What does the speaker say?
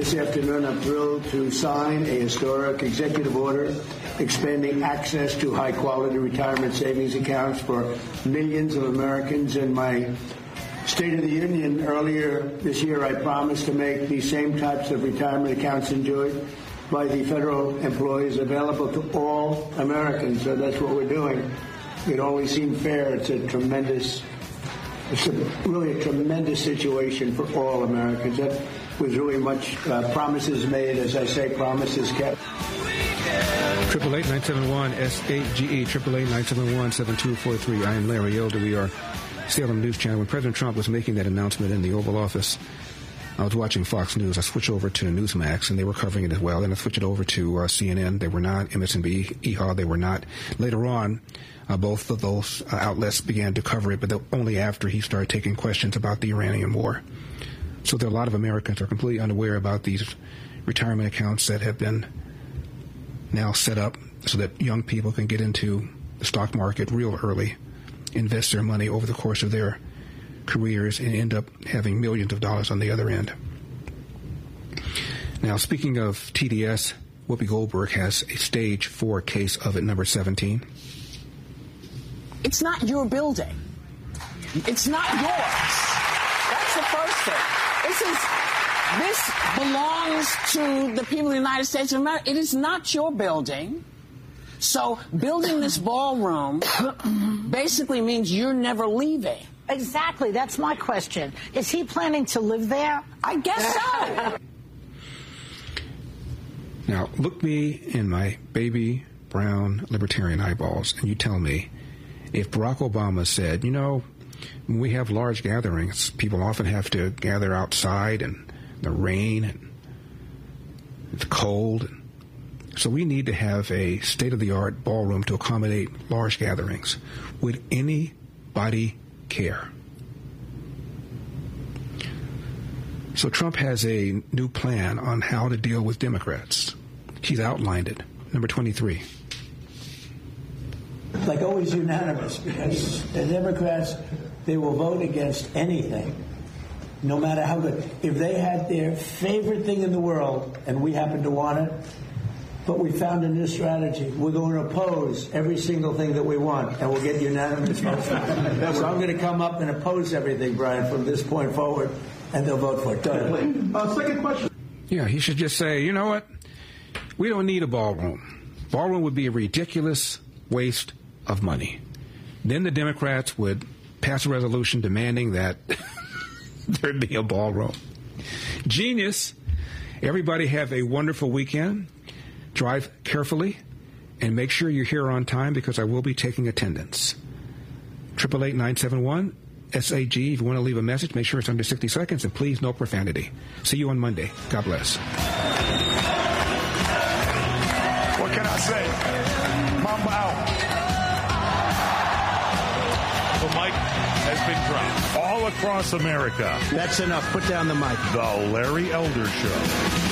This afternoon, I'm thrilled to sign a historic executive order expanding access to high-quality retirement savings accounts for millions of Americans. In my State of the Union earlier this year, I promised to make these same types of retirement accounts enjoyed by the federal employees available to all Americans. So that's what we're doing. It only seemed fair. It's really a tremendous situation for all Americans. That was really much promises made, as I say, promises kept. 888-971-SAGE, 888-971-7243. I am Larry Elder. We are Salem News Channel. When President Trump was making that announcement in the Oval Office, I was watching Fox News. I switched over to Newsmax, and they were covering it as well. And I switched it over to CNN. They were not. MSNBC, EHA, they were not. Later on, both of those outlets began to cover it, but only after he started taking questions about the Iranian war. So there are a lot of Americans who are completely unaware about these retirement accounts that have been now set up so that young people can get into the stock market real early, invest their money over the course of their careers, and end up having millions of dollars on the other end. Now, speaking of TDS, Whoopi Goldberg has a stage 4 case of it, number 17. It's not your building. It's not yours. That's the first thing. This belongs to the people of the United States of America. It is not your building. So building this ballroom basically means you're never leaving. Exactly. That's my question. Is he planning to live there? I guess so. Now, look me in my baby brown libertarian eyeballs, and you tell me, if Barack Obama said, when we have large gatherings, people often have to gather outside in the rain and it's cold. So we need to have a state-of-the-art ballroom to accommodate large gatherings. Would anybody care? So Trump has a new plan on how to deal with Democrats. He's outlined it. Number 23. Like always unanimous, because the Democrats, they will vote against anything, no matter how good. If they had their favorite thing in the world, and we happen to want it, but we found a new strategy. We're going to oppose every single thing that we want, and we'll get unanimous votes. So I'm going to come up and oppose everything, Brian, from this point forward, and they'll vote for it. Go ahead. Second question. Yeah, he should just say, you know what? We don't need a ballroom. Ballroom would be a ridiculous waste of money. Then the Democrats would pass a resolution demanding that there'd be a ballroom. Genius. Everybody have a wonderful weekend. Drive carefully and make sure you're here on time because I will be taking attendance. 888-971-SAG. If you want to leave a message, make sure it's under 60 seconds, and please no profanity. See you on Monday. God bless. What can I say? Mamba out. The mic has been dropped all across America. That's enough. Put down the mic. The Larry Elder Show.